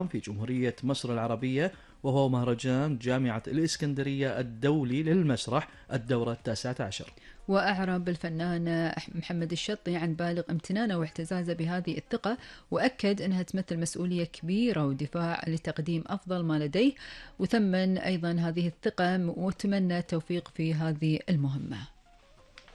في جمهورية مصر العربية، وهو مهرجان جامعة الإسكندرية الدولي للمسرح الدورة 19. وأعرب الفنان محمد الشطي عن بالغ امتنانه واعتزازه بهذه الثقة، وأكد أنها تمثل مسؤولية كبيرة ودفاع لتقديم أفضل ما لديه، وثمن أيضا هذه الثقة وتمنى التوفيق في هذه المهمة.